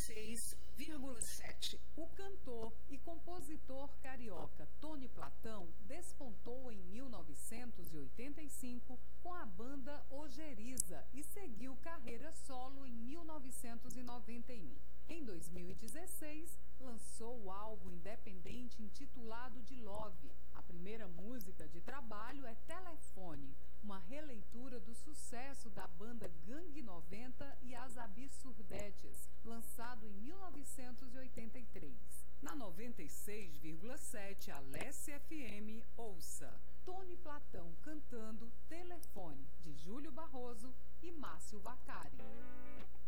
96,7. O cantor e compositor carioca Tony Platão despontou em 1985 com a banda Ojeriza e seguiu carreira solo em 1991. Em 2016, lançou o álbum independente intitulado de Love. A primeira música de trabalho é Telefone, uma releitura do sucesso da banda Gangue 90 e as Absurdetes, lançado em 1983. Na 96,7 Alesse FM, ouça Tony Platão cantando Telefone, de Júlio Barroso e Márcio Vaccari.